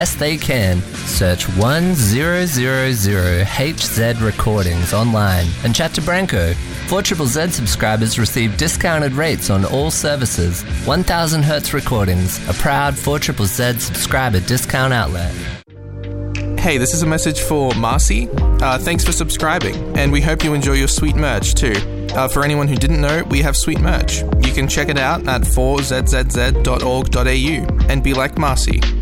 Yes, they can. Search 1000HZ Recordings online and chat to Branko. 4ZZZ subscribers receive discounted rates on all services. 1000Hz Recordings, a proud 4ZZZ subscriber discount outlet. Hey, this is a message for Marcy. Thanks for subscribing, and we hope you enjoy your sweet merch too. For anyone who didn't know, we have sweet merch. You can check it out at 4zzz.org.au and be like Marcy.